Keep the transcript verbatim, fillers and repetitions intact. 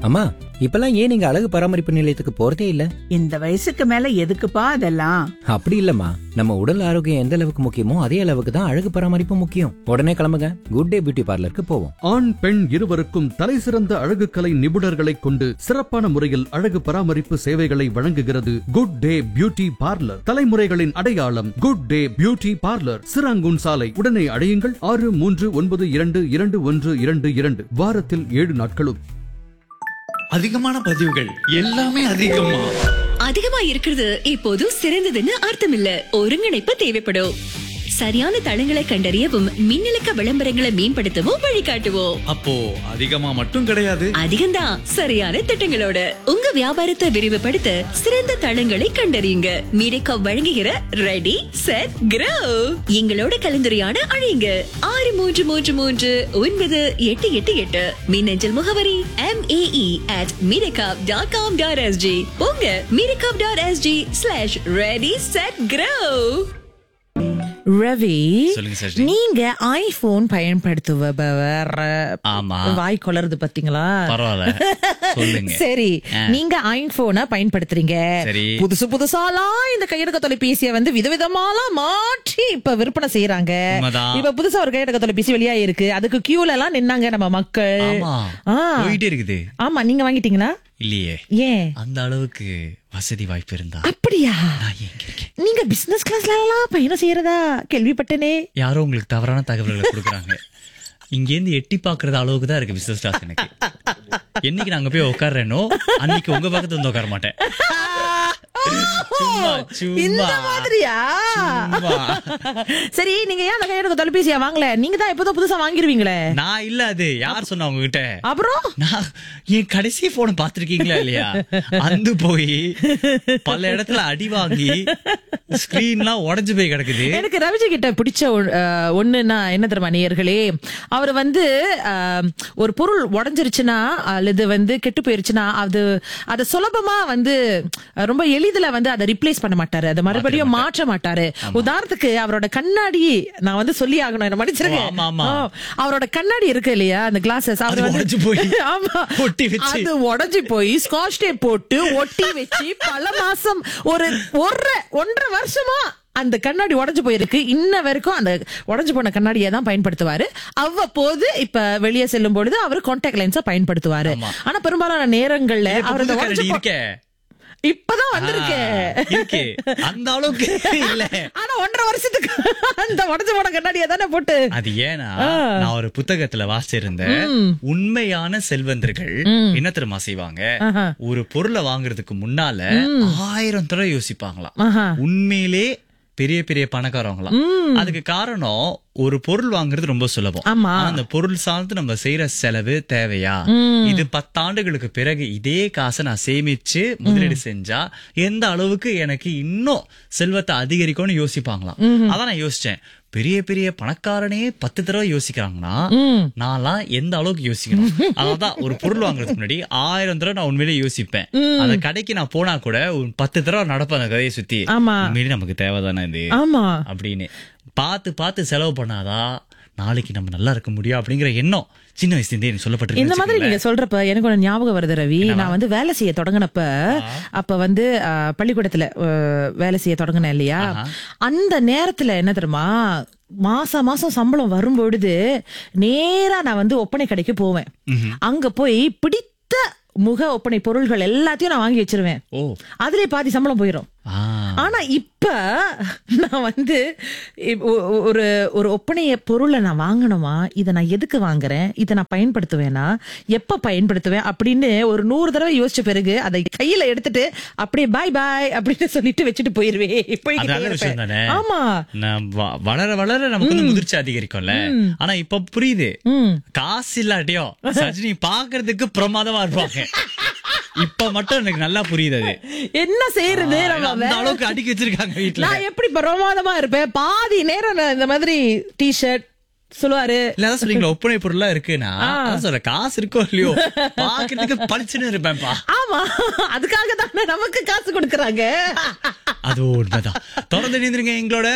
அம்மா, இப்பெல்லாம் ஏன் நீங்க அழகு பராமரிப்பு நிலையத்துக்கு போறதே இல்ல? இந்த வயசுக்கு மேல எதுக்குப்பா அதெல்லாம்? அப்படி இல்லம்மா, நம்ம உடல் ஆரோக்கியம் எந்த அளவுக்கு முக்கியமோ அதே அளவுக்கு தான் அழகு பராமரிப்பு முக்கியம். உடனே கிளம்புங்க, குட் டே பியூட்டி பார்லருக்கு போவோம். ஆண் பெண் இருவருக்கும் தலை சிறந்த அழகு கலை நிபுணர்களை கொண்டு சிறப்பான முறையில் அழகு பராமரிப்பு சேவைகளை வழங்குகிறது குட் டே பியூட்டி பார்லர். தலைமுறைகளின் அடையாளம் good day beauty parlour, Serangoon சாலை. உடனே அடையுங்கள் ஆறு மூன்று ஒன்பது இரண்டு இரண்டு ஒன்று இரண்டு இரண்டு. வாரத்தில் ஏழு நாட்களும். அதிகமான பதிவுகள் எல்லாமே அதிகமா அதிகமா இருக்கிறது இப்போது சிறந்ததுன்னு அர்த்தம் இல்ல. ஒருங்கிணைப்பு தேவைப்படும். சரியான தளங்களை கண்டறியவும் மின்னலுக்க விளம்பரங்களை மேம்படுத்தவும் வழிகாட்டுவோம். அப்போ அதிகமா மட்டும் கிடையாது, அதிகம்தான். சரியான திட்டங்களோட உங்க வியாபாரத்தை விரிவுபடுத்த சிறந்த தளங்களை கண்டறியுங்க. மீடியா வழங்குகிற ரெடி செட் க்ரோ. எங்களோட கலந்துரையாட அழையுங்க ஆறு மூன்று மூன்று மூன்று ஒன்பது எட்டு எட்டு எட்டு. மின்னஞ்சல் முகவரி M A E at Mediacorp dot com dot SG. உங்க Mediacorp dot SG slash ready set grow. Ravi, சொல்லுங்க சஜினி. நீங்க ஐபோன் பயன்படுத்துபவர். ஆமா. வாய் கொலருது பாத்தீங்களா? பரவாயில்ல, சொல்லுங்க. சரி, நீங்க ஐபோனை பயன்படுத்துறீங்க. சரி. புதுசு புதுசாலாம் இந்த கையடக்க தொலைபேசியை வந்து விதவிதமாலாம் மாற்றி இப்ப விற்பனை செய்யறாங்க. உண்மைதான். இப்ப புதுசா ஒரு கையடக்க தொலைபேசி வெளியா இருக்கு. அதுக்கு கியூல எல்லாம் நின்னாங்க நம்ம மக்கள். ஆமா, ஆ. போயிட்டே இருக்குது. ஆமா, நீங்க வாங்கிட்டீங்களா? இல்லையே. ஏன்? அந்த அளவுக்கு வசதி வாய்ப்பு இருந்தா. அப்படியா? நான் எங்க இருக்கேன்? நீங்க பிசினஸ் கிளாஸ்ல எல்லாம் பயணம் செய்யறதா கேள்விப்பட்டனே. யாரோ உங்களுக்கு தவறான தகவல்களை கொடுக்குறாங்க. இங்க இருந்து எட்டி பாக்குறது அளவுக்கு தான் இருக்கு பிசினஸ் கிளாஸ் எனக்கு. என்னைக்கு நாங்க போய் உட்கார்றேனோ அன்னைக்கு உங்க பக்கத்துல வந்து உட்கார மாட்டேன். சும்மா, சும்மா. இந்த மாதிரியா? சும்மா. சரி, நீங்க ஏன் அந்த கையடக்க தொலைபேசியா வாங்கல? நீங்க தான் எப்போதும் புதுசா வாங்கிருவீங்களே. நான் இல்ல, அது யார் சொன்னா உங்ககிட்ட? அப்புறம் நான் என் கடைசி போன பாத்திருக்கீங்களா இல்லையா? அந்து போய் பல இடத்துல அடி வாங்கி ஸ்கிரீன்லாம் உடைஞ்சு போய் கிடக்குது. எனக்கு ரவிஜி கிட்ட பிடிச்ச ஒ- அஹ், ஒண்ணுன்னா என்ன தெரியுமா நேயர்களே, அவர் வந்து அஹ், ஒரு பொருள் உடைஞ்சிருச்சுன்னா அல்லது வந்து கெட்டு போயிருச்சுன்னா அது அதை சுலபமா வந்து அஹ், ரொம்ப எளிதுல வந்து அதை ரிப்ளேஸ் பண்ண மாட்டாரு, அதை மறுபடியும் மாற்ற மாட்டாரு. உதாரணத்துக்கு அவரோட கண்ணாடி நான் வந்து சொல்லி ஆகணும், என்ன மன்னிச்சிருங்க. ஆமா, ஆமா. ஆ, அவரோட கண்ணாடி இருக்கு இல்லையா, அந்த கிளாஸஸ் அது உடைஞ்சு போய் ஆமா, ஒட்டி வச்சு. அது உடைஞ்சு போய் ஸ்காட்ச் டேப் போட்டு ஒட்டி வச்சு பல மாசம் ஒரு ஒரு ஒன்றரை வருஷமா அந்த கண்ணாடி உடைஞ்சு போயிருக்கு. இன்ன வரைக்கும் அந்த உடைஞ்சு போன கண்ணாடியை தான் பயன்படுத்துவாரு. அவ்வப்போது இப்ப வெளியே செல்லும் பொழுது அவர் கான்டாக்ட் லென்ஸா பயன்படுத்துவாரு. ஆனா பெரும்பாலான நேரங்கள்ல அவர் அந்த உடைஞ்சு போ- இருக்கே இப்பதான் வந்திருக்கு இருக்கு அந்த அளவுக்கு இல்ல. ஆனா ஒன்றரை வருஷத்துக்கு அந்த உடைஞ்சு போன கண்ணாடியை தானே போட்டு. அது ஏன்னா நான் ஒரு புத்தகத்துல வாசிச்சிருந்தேன். உண்மையான செல்வந்தர்கள் என்ன தெரியுமா செய்வாங்க? ஒரு பொருளை வாங்குறதுக்கு முன்னால ஆயிரம் தடவை யோசிப்பாங்களாம். உண்மையிலே பெரிய பெரிய பணக்காரவங்களாம். அதுக்கு காரணம் ஒரு பொருள் வாங்குறது ரொம்ப சுலபம். ஆமா. ஆனா அந்த பொருள் சார்ந்து நம்ம செய்யற செலவு தேவையா, இது பத்தாண்டுகளுக்கு பிறகு இதே காசை நான் சேமிச்சு முதலீடு செஞ்சா எந்த அளவுக்கு எனக்கு இன்னும் செல்வத்தை அதிகரிக்கும்னு யோசிப்பாங்களாம். அதான் நான் யோசிச்சேன், பெரிய பெரிய பணக்காரனே பத்து தடவை யோசிக்கிறாங்கன்னா நான்லாம் எந்த அளவுக்கு யோசிக்கணும். அதான் ஒரு பொருள் வாங்குறதுக்கு முன்னாடி ஆயிரம் தடவை நான் உண்மையிலே யோசிப்பேன். அந்த கடைக்கு நான் போனா கூட ஒரு பத்து தடவை நடப்பேன் அந்த கதையை சுத்தி. உண்மையிலே நமக்கு தேவைதானே இது அப்படின்னு பார்த்து பார்த்து செலவு பண்ணாதான் நாளைக்கு நம்ம நல்லா இருக்க முடியும் அப்படிங்கிற எண்ணம் சின்ன வயசுல இருந்தே எனக்கு சொல்லப்பட்டிருக்கு. இந்த மாதிரி நீங்க சொல்றப்ப எனக்கு ஒரு ஞாபகம் வருது ரவி. நான் வந்து வேலை செய்ய தொடங்கினப்ப அப்ப வந்து அஹ், பள்ளிக்கூடத்துல அஹ், வேலை செய்ய தொடங்கினேன் இல்லையா, அந்த நேரத்துல என்ன தெரியுமா, மாசம் மாசம் சம்பளம் வரும்பொழுது நேரா நான் வந்து ஒப்பனை கடைக்கு போவேன். அங்க போய் பிடித்த முக ஒப்பனை பொருள்கள் எல்லாத்தையும் நான் வாங்கி வச்சிருவேன். அதுலயே பாதி சம்பளம் போயிரும். ஆனா இப்ப நான் வந்து ஒ- ஒரு ஒரு ஒப்பனைய பொருளை நான் வாங்கணுமா, இதை நான் எதுக்கு வாங்குறேன், இதை நான் பயன்படுத்துவேனா, எப்ப பயன்படுத்துவேன் அப்படின்னு ஒரு நூறு தடவை யோசிச்ச பிறகு அதை கையில எடுத்துட்டு அப்படியே பாய் பாய் அப்படின்னு சொல்லிட்டு வச்சுட்டு போயிருவேன். அது விஷயம் தானே. ஆமா, நான் வ- வளர வளர நமக்கு வந்து முதிர்ச்சி அதிகரிக்கும்ல. ஆனா இப்ப புரியுது, காசு இல்லாட்டியும் சஜினி பாக்குறதுக்கு பிரமாதமா இருப்பாங்க. இப்ப மட்டும் எனக்கு நல்லா புரியுது. அது என்ன செய்யறது, நம்ம அந்த அளவுக்கு அடிக்க வச்சிருக்காங்க வீட்டுல. நான் எப்படி பிரமாதமா இருப்பேன், பாதி நேரம் நான் இந்த மாதிரி டி ஷர்ட் சொல்லுவாரு. இல்ல அதான் சொல்றீங்களா, ஒப்பனை பொருளா இருக்குன்னா அதான் சொல்ற, காசு இருக்கோ இல்லையோ பாக்குறதுக்கு பளிச்சுன்னு இருப்பேன்ப்பா. ஆமா, அதுக்காக தானே நமக்கு காசு கொடுக்கறாங்க. அது உண்மைதான். தொடர்ந்து இணைந்திருங்க எங்களோட.